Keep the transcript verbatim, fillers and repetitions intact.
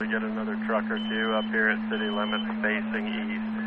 We get another truck or two up here at city limits facing east.